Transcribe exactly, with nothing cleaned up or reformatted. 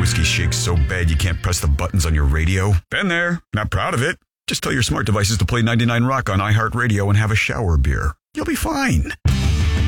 whiskey shakes so bad you can't press the buttons on your radio? Been there. Not proud of it. Just tell your smart devices to play ninety-nine Rock on iHeartRadio and have a shower beer. You'll be fine.